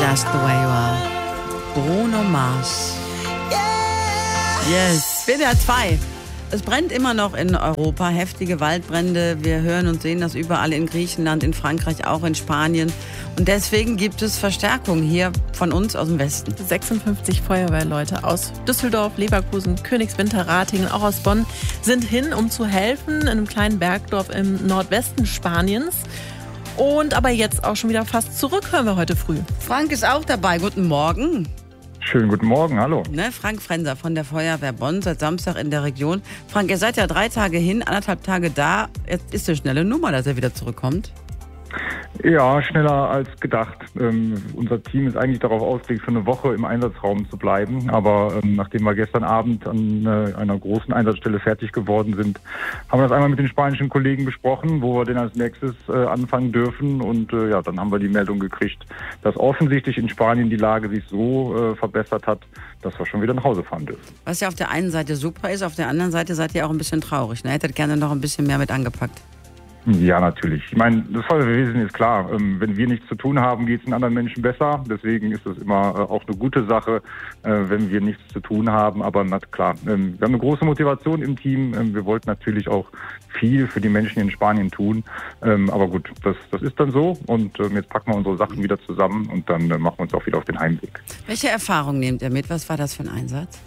Just the way you are. Bruno Mars. Yes. WDR 2. Es brennt immer noch in Europa, heftige Waldbrände. Wir hören und sehen das überall in Griechenland, in Frankreich, auch in Spanien. Und deswegen gibt es Verstärkung hier von uns aus dem Westen. 56 Feuerwehrleute aus Düsseldorf, Leverkusen, Königswinter, Ratingen, auch aus Bonn sind hin, um zu helfen in einem kleinen Bergdorf im Nordwesten Spaniens. Und aber jetzt auch schon wieder fast zurück, hören wir heute früh. Frank ist auch dabei. Guten Morgen. Schönen guten Morgen, hallo. Frank Frenser von der Feuerwehr Bonn, seit Samstag in der Region. Frank, ihr seid ja 3 Tage hin, 1,5 Tage da. Jetzt ist eine schnelle Nummer, dass er wieder zurückkommt. Ja, schneller als gedacht. Unser Team ist eigentlich darauf ausgelegt, für eine Woche im Einsatzraum zu bleiben. Aber nachdem wir gestern Abend an einer großen Einsatzstelle fertig geworden sind, haben wir das einmal mit den spanischen Kollegen besprochen, wo wir denn als nächstes anfangen dürfen. Und dann haben wir die Meldung gekriegt, dass offensichtlich in Spanien die Lage sich so verbessert hat, dass wir schon wieder nach Hause fahren dürfen. Was ja auf der einen Seite super ist, auf der anderen Seite seid ihr auch ein bisschen traurig. Ne? Hättet gerne noch ein bisschen mehr mit angepackt. Ja, natürlich. Ich meine, das Feuerwehrwesen ist klar. Wenn wir nichts zu tun haben, geht es den anderen Menschen besser. Deswegen ist es immer auch eine gute Sache, wenn wir nichts zu tun haben. Aber na klar, wir haben eine große Motivation im Team. Wir wollten natürlich auch viel für die Menschen in Spanien tun. Aber gut, das ist dann so. Und jetzt packen wir unsere Sachen wieder zusammen und dann machen wir uns auch wieder auf den Heimweg. Welche Erfahrung nehmt ihr mit? Was war das für ein Einsatz?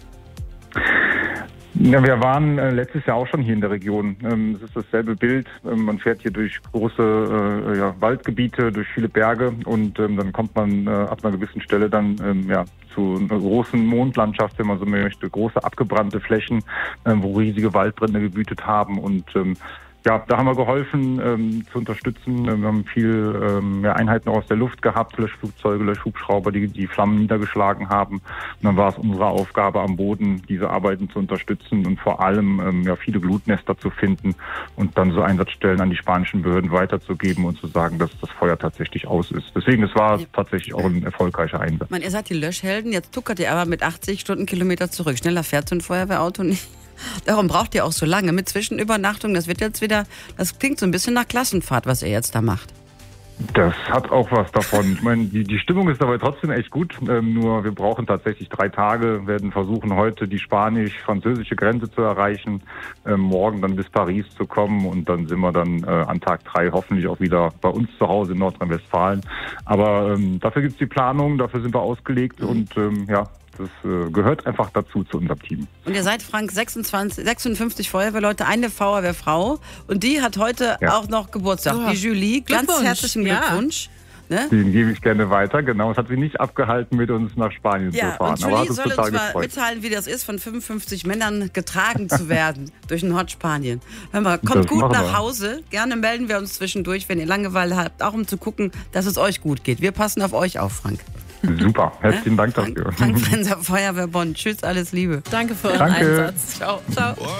Ja, wir waren letztes Jahr auch schon hier in der Region. Es ist dasselbe Bild. Man fährt hier durch große Waldgebiete, durch viele Berge und dann kommt man ab einer gewissen Stelle dann zu einer großen Mondlandschaft, wenn man so möchte, große abgebrannte Flächen, wo riesige Waldbrände gewütet haben und da haben wir geholfen zu unterstützen. Wir haben viel Einheiten aus der Luft gehabt, Löschflugzeuge, Löschhubschrauber, die Flammen niedergeschlagen haben. Und dann war es unsere Aufgabe am Boden, diese Arbeiten zu unterstützen und vor allem viele Glutnester zu finden und dann so Einsatzstellen an die spanischen Behörden weiterzugeben und zu sagen, dass das Feuer tatsächlich aus ist. Deswegen, es war tatsächlich auch ein erfolgreicher Einsatz. Ihr seid die Löschhelden, jetzt tuckert ihr aber mit 80 Stundenkilometer zurück. Schneller fährt so ein Feuerwehrauto nicht. Darum braucht ihr auch so lange mit Zwischenübernachtung. Das klingt so ein bisschen nach Klassenfahrt, was ihr jetzt da macht. Das hat auch was davon. Ich meine, die Stimmung ist dabei trotzdem echt gut. Nur wir brauchen tatsächlich 3 Tage, werden versuchen, heute die spanisch-französische Grenze zu erreichen, morgen dann bis Paris zu kommen und dann sind wir dann an Tag 3 hoffentlich auch wieder bei uns zu Hause in Nordrhein-Westfalen. Aber dafür gibt's die Planung, dafür sind wir ausgelegt und das gehört einfach dazu zu unserem Team. Und ihr seid, Frank, 56 Feuerwehrleute, eine Feuerwehrfrau. Und die hat heute auch noch Geburtstag. Die Julie, ganz herzlichen Glückwunsch. Ne? Den gebe ich gerne weiter. Genau, es hat sie nicht abgehalten, mit uns nach Spanien zu fahren. Und Julie soll uns mal mitteilen, wie das ist, von 55 Männern getragen zu werden durch Nordspanien. Hör mal, kommt gut nach Hause. Gerne melden wir uns zwischendurch, wenn ihr Langeweile habt, auch um zu gucken, dass es euch gut geht. Wir passen auf euch auf, Frank. Super, herzlichen Dank dafür. Frank Frenser, Feuerwehr Bonn. Tschüss, alles Liebe. Danke für euren Einsatz. Ciao. Ciao.